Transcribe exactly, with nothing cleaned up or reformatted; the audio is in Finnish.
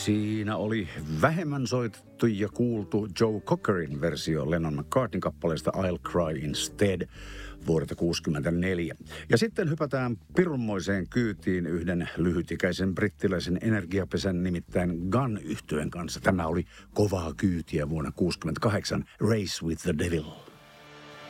Siinä oli vähemmän soitettu ja kuultu Joe Cockerin versio Lennon McCartneyn kappaleesta I'll Cry Instead vuodelta kuusikymmentäneljä. Ja sitten hypätään pirunmoiseen kyytiin yhden lyhytikäisen brittiläisen energiapesän, nimittäin Gun-yhtyeen kanssa. Tämä oli kovaa kyytiä vuonna kuusikymmentäkahdeksan, Race with the Devil.